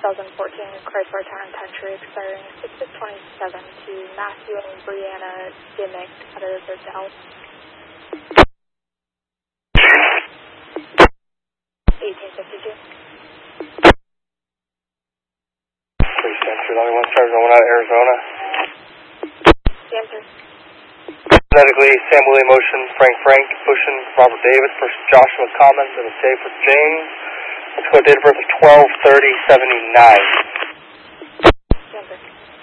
Chrysler Town and Country expiring 6/27 to Matthew and Brianna Dimmick at a reserved house. 1852. Police Center, 91 stars going out of Arizona. Answer. Phonetically, Sam William Ocean, Frank, Bushin, Robert David, first Joshua Commons, and a save for James. Let's go, date of birth of 12/30/79. Answer.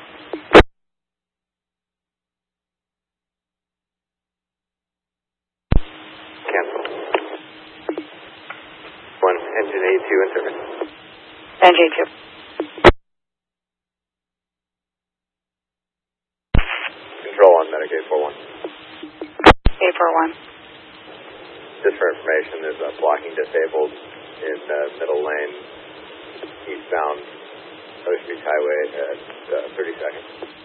Cancel. 1, engine A2 in service. Engine 2. Control on Medicaid 41. 841. Just for information, there's a blocking disabled in middle lane, eastbound Ocean Beach Highway at 32nd.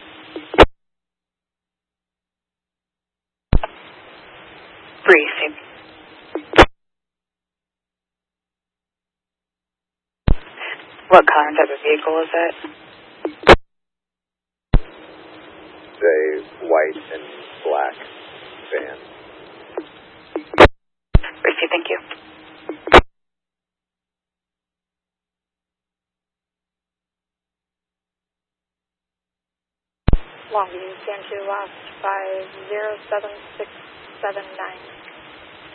Briefing. What color and type of vehicle is it? A white and black van. Receive, thank you. Longview, San 2 last 507679.